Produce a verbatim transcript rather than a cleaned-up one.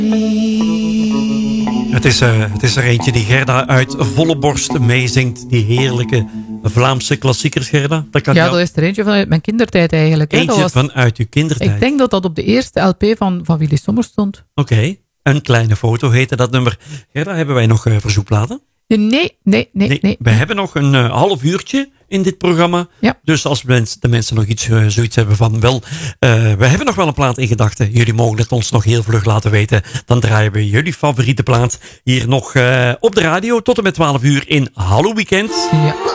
Het is, uh, het is er eentje die Gerda uit volle borst meezingt. Die heerlijke Vlaamse klassiekers, Gerda. Dat kan ja, jou... dat is er eentje vanuit mijn kindertijd eigenlijk. Hè. Eentje dat was... vanuit uw kindertijd. Ik denk dat dat op de eerste L P van, van Willy Sommer stond. Oké, okay. Een kleine foto heette dat nummer. Gerda, hebben wij nog uh, verzoekplaten? Nee, nee, nee. nee, nee. We hebben nog een uh, half uurtje in dit programma. Ja. Dus als mens, de mensen nog iets, uh, zoiets hebben van... wel, uh, we hebben nog wel een plaat in gedachten. Jullie mogen het ons nog heel vlug laten weten. Dan draaien we jullie favoriete plaat hier nog uh, op de radio... tot en met twaalf uur in Hallo Weekend. Ja.